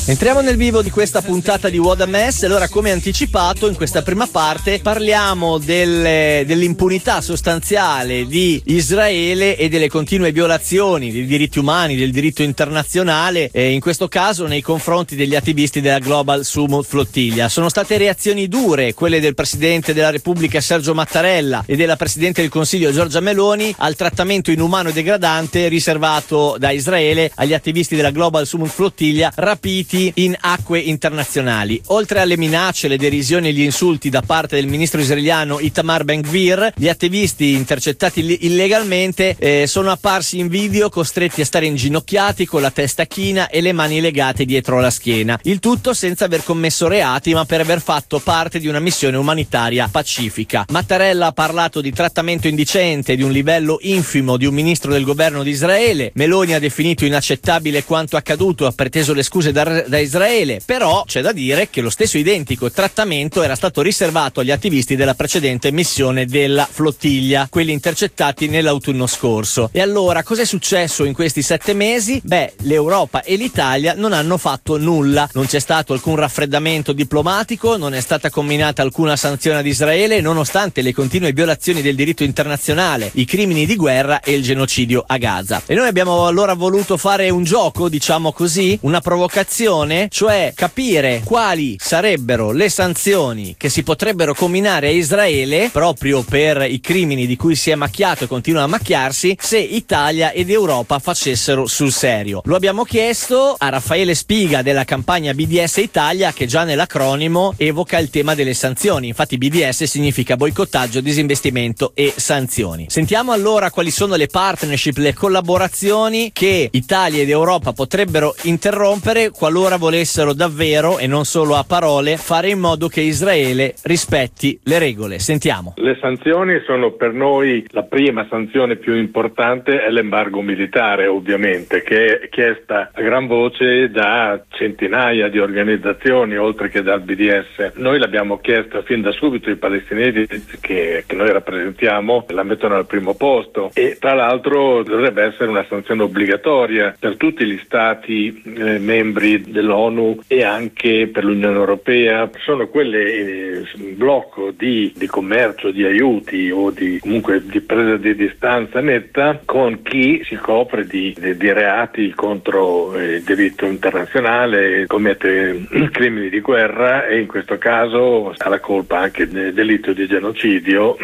Entriamo nel vivo di questa puntata di What a Mess. Allora, come anticipato, in questa prima parte parliamo dell'impunità sostanziale di Israele e delle continue violazioni dei diritti umani, del diritto internazionale, in questo caso nei confronti degli attivisti della Global Summit Flotilla. Sono state reazioni dure, quelle del Presidente della Repubblica Sergio Mattarella e della Presidente del Consiglio Giorgia Meloni, al trattamento inumano e degradante riservato da Israele agli attivisti della Global Summit Flotilla rapiti in acque internazionali. Oltre alle minacce, le derisioni e gli insulti da parte del ministro israeliano Itamar Ben-Gvir, gli attivisti intercettati illegalmente sono apparsi in video costretti a stare inginocchiati con la testa china e le mani legate dietro la schiena. Il tutto senza aver commesso reati, ma per aver fatto parte di una missione umanitaria pacifica. Mattarella ha parlato di trattamento indecente di un livello infimo di un ministro del governo di Israele. Meloni ha definito inaccettabile quanto accaduto e ha preteso le scuse da Israele, però c'è da dire che lo stesso identico trattamento era stato riservato agli attivisti della precedente missione della flottiglia, quelli intercettati nell'autunno scorso. E allora, cos'è successo in questi 7 mesi? L'Europa e l'Italia non hanno fatto nulla, non c'è stato alcun raffreddamento diplomatico, non è stata comminata alcuna sanzione ad Israele, nonostante le continue violazioni del diritto internazionale, i crimini di guerra e il genocidio a Gaza. E noi abbiamo allora voluto fare un gioco, diciamo così, una provocazione, cioè capire quali sarebbero le sanzioni che si potrebbero comminare a Israele proprio per i crimini di cui si è macchiato e continua a macchiarsi, se Italia ed Europa facessero sul serio. Lo abbiamo chiesto a Raffaele Spiga della campagna BDS Italia, che già nell'acronimo evoca il tema delle sanzioni. Infatti BDS significa boicottaggio, disinvestimento e sanzioni. Sentiamo allora quali sono le partnership, le collaborazioni che Italia ed Europa potrebbero interrompere qualora volessero davvero, e non solo a parole, fare in modo che Israele rispetti le regole. Sentiamo. Le sanzioni sono per noi la prima sanzione più importante, è l'embargo militare, ovviamente, che è chiesta a gran voce da centinaia di organizzazioni, oltre che dal BDS. Noi l'abbiamo chiesta fin da subito, i palestinesi che noi rappresentiamo la mettono al primo posto, e tra l'altro dovrebbe essere una sanzione obbligatoria per tutti gli stati membri dell'ONU e anche per l'Unione Europea. Sono quelle blocco di commercio, di aiuti o comunque di presa di distanza netta con chi si copre di reati contro il diritto internazionale, commette crimini di guerra, e in questo caso ha la colpa anche del delitto di genocidio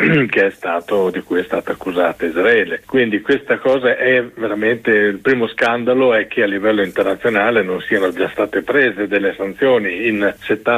di cui è stata accusata Israele. Quindi questa cosa è veramente, il primo scandalo è che a livello internazionale non siano già state prese delle sanzioni in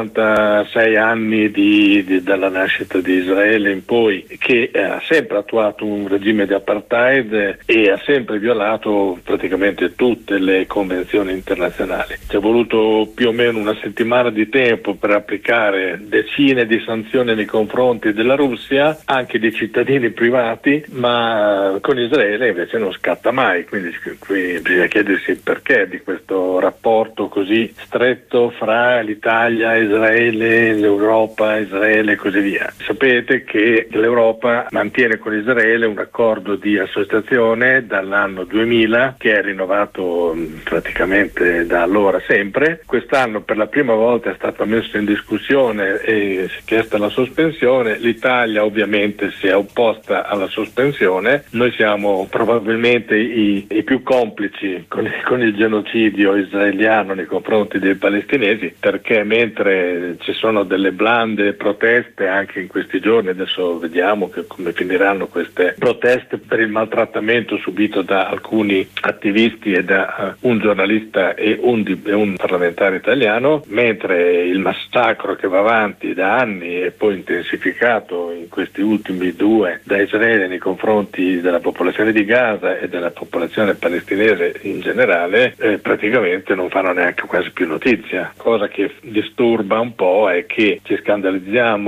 76 anni dalla nascita di Israele in poi, che ha sempre attuato un regime di apartheid e ha sempre violato praticamente tutte le convenzioni internazionali. Ci è voluto più o meno una settimana di tempo per applicare decine di sanzioni nei confronti della Russia, anche di cittadini privati, ma con Israele invece non scatta mai. Quindi qui bisogna chiedersi il perché di questo rapporto così stretto fra l'Italia, Israele, l'Europa, Israele e così via. Sapete che l'Europa mantiene con Israele un accordo di associazione dall'anno 2000 che è rinnovato praticamente da allora sempre. Quest'anno per la prima volta è stato messo in discussione e si è chiesta la sospensione. L'Italia ovviamente si è opposta alla sospensione. Noi siamo probabilmente i più complici con il genocidio israeliano nei confronti dei palestinesi, perché mentre ci sono delle blande proteste anche in questi giorni, adesso vediamo come finiranno queste proteste per il maltrattamento subito da alcuni attivisti e da un giornalista e un parlamentare italiano, mentre il massacro che va avanti da anni e poi intensificato in questi ultimi 2 da Israele nei confronti della popolazione di Gaza e della popolazione palestinese in generale, praticamente non fanno neanche quasi più notizia. Cosa che disturba un po' è che ci scandalizziamo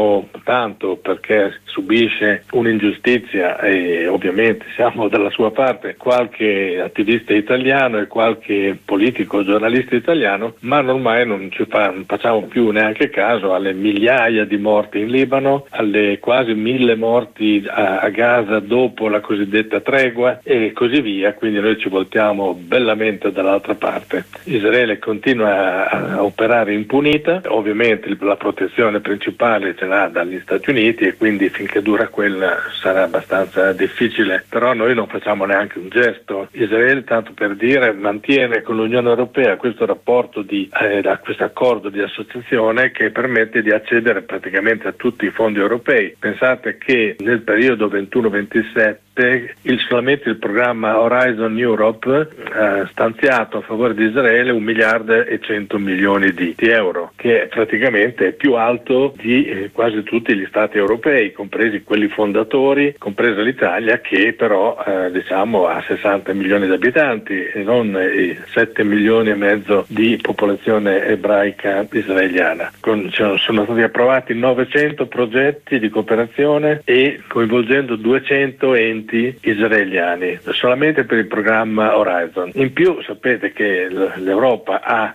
soltanto perché subisce un'ingiustizia, e ovviamente siamo dalla sua parte, qualche attivista italiano e qualche politico giornalista italiano, ma ormai non facciamo più neanche caso alle migliaia di morti in Libano, alle quasi 1000 morti a Gaza dopo la cosiddetta tregua e così via. Quindi noi ci voltiamo bellamente dall'altra parte. Israele continua a operare impunita, ovviamente la protezione principale ce l'ha dagli Stati Uniti e quindi finché dura quella sarà abbastanza difficile, però noi non facciamo neanche un gesto. Israele, tanto per dire, mantiene con l'Unione Europea questo rapporto questo accordo di associazione che permette di accedere praticamente a tutti i fondi europei. Pensate che nel periodo 21-27 solamente il programma Horizon Europe ha stanziato a favore di Israele 1 miliardo e 100 milioni di euro, che praticamente è più alto di quasi tutti gli stati europei, compresi quelli fondatori, compresa l'Italia, che però ha 60 milioni di abitanti e non 7 milioni e mezzo di popolazione ebraica israeliana. Sono stati approvati 900 progetti di cooperazione e coinvolgendo 200 enti israeliani solamente per il programma Horizon. In più sapete che l'Europa ha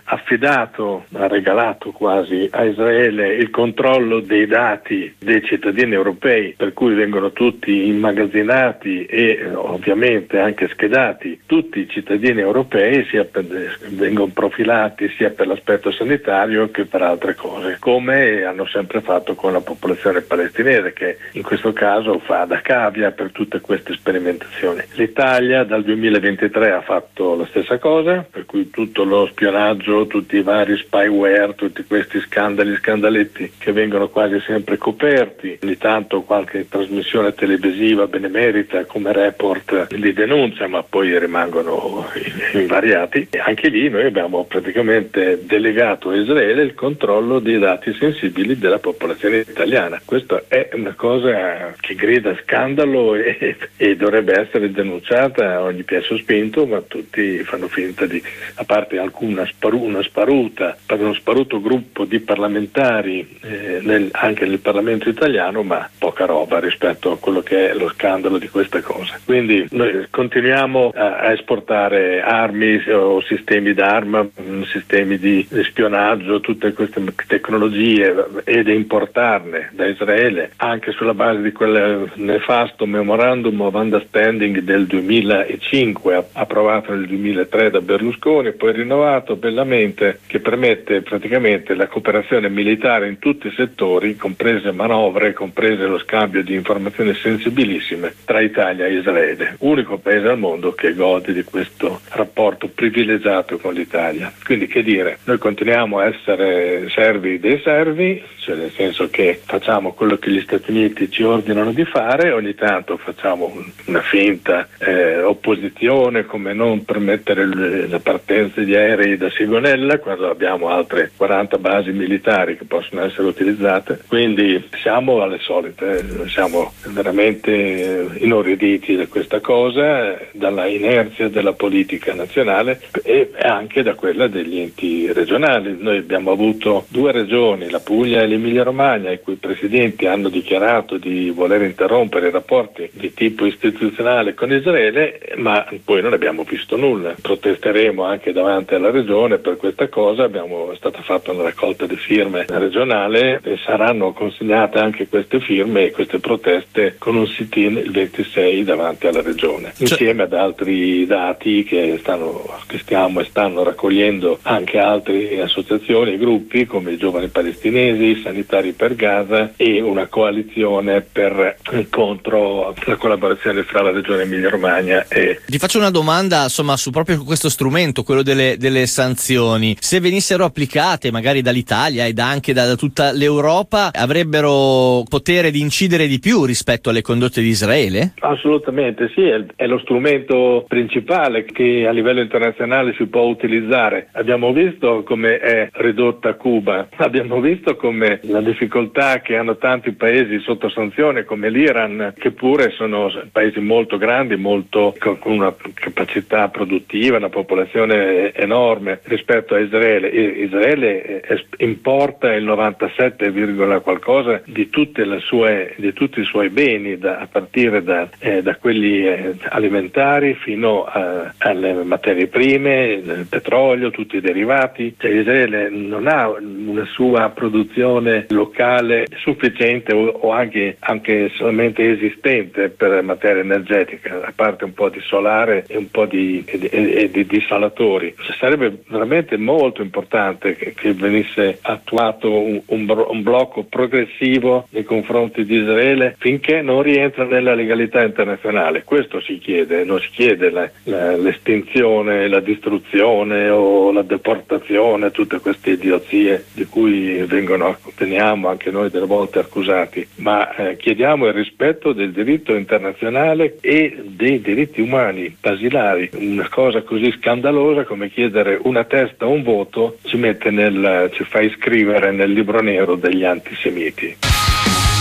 regalato quasi a Israele il controllo dei dati dei cittadini europei, per cui vengono tutti immagazzinati e ovviamente anche schedati tutti i cittadini europei, vengono profilati sia per l'aspetto sanitario che per altre cose, come hanno sempre fatto con la popolazione palestinese, che in questo caso fa da cavia per tutte queste sperimentazioni. L'Italia dal 2023 ha fatto la stessa cosa, per cui tutto lo spionaggio, tutti i vari spyware, tutti questi scandaletti che vengono quasi sempre coperti, ogni tanto qualche trasmissione televisiva benemerita come Report li denuncia, ma poi rimangono invariati. E anche lì noi abbiamo praticamente delegato a Israele il controllo dei dati sensibili della popolazione italiana. Questa è una cosa che grida scandalo e dovrebbe essere denunciata a ogni piè sospinto, ma tutti fanno finta a parte una sparuta per uno sparuto gruppo di parlamentari anche nel Parlamento italiano, ma poca roba rispetto a quello che è lo scandalo di questa cosa. Quindi noi continuiamo a esportare armi o sistemi d'arma, sistemi di spionaggio, tutte queste tecnologie, ed importarne da Israele anche sulla base di quel nefasto Memorandum of Understanding del 2005 approvato nel 2003 da Berlusconi e poi rinnovato bellamente, che permette praticamente la cooperazione militare in tutti i settori, comprese manovre, comprese lo scambio di informazioni sensibilissime tra Italia e Israele, unico paese al mondo che gode di questo rapporto privilegiato con l'Italia. Quindi che dire, noi continuiamo a essere servi dei servi, cioè nel senso che facciamo quello che gli Stati Uniti ci ordinano di fare, ogni tanto facciamo una finta opposizione, come non permettere la partenza di aerei da Sigonella quando abbiamo altre 40 basi militari che possono essere utilizzate. Quindi siamo alle solite, siamo veramente inorriditi da questa cosa, dalla inerzia della politica nazionale e anche da quella degli enti regionali. Noi abbiamo avuto 2 regioni, la Puglia e l'Emilia Romagna, i cui presidenti hanno dichiarato di voler interrompere i rapporti di tipo istituzionale con Israele, ma poi non abbiamo visto nulla. Protesteremo anche davanti alla regione per questa cosa, è stata fatta una raccolta di firme regionale e saranno consegnate anche queste firme e queste proteste con un sit-in il 26 davanti alla regione, insieme ad altri dati che stiamo e stanno raccogliendo anche altre associazioni e gruppi come i giovani palestinesi, i sanitari per Gaza e una coalizione contro la collaborazione fra la regione Emilia Romagna e... Ti faccio una domanda su proprio questo strumento, quello delle sanzioni. Se venissero applicate magari dall'Italia ed anche da tutta l'Europa, avrebbero potere di incidere di più rispetto alle condotte di Israele? Assolutamente sì, è lo strumento principale che a livello internazionale come si può utilizzare. Abbiamo visto come è ridotta Cuba, abbiamo visto come la difficoltà che hanno tanti paesi sotto sanzione come l'Iran, che pure sono paesi molto grandi, molto con una capacità produttiva, una popolazione enorme rispetto a Israele. Israele importa il 97, qualcosa di tutti i suoi beni, a partire da quelli alimentari fino alle materie prime, il petrolio, tutti i derivati. Cioè, Israele non ha una sua produzione locale sufficiente o anche solamente esistente per materia energetica, a parte un po' di solare e un po' di dissalatori. Sarebbe veramente molto importante che venisse attuato un blocco progressivo nei confronti di Israele finché non rientra nella legalità internazionale. Questo si chiede, non si chiede l'estinzione, la distruzione o la deportazione, tutte queste idiozie di cui veniamo anche noi delle volte accusati, ma chiediamo il rispetto del diritto internazionale e dei diritti umani basilari. Una cosa così scandalosa come chiedere una testa o un voto ci fa iscrivere nel libro nero degli antisemiti.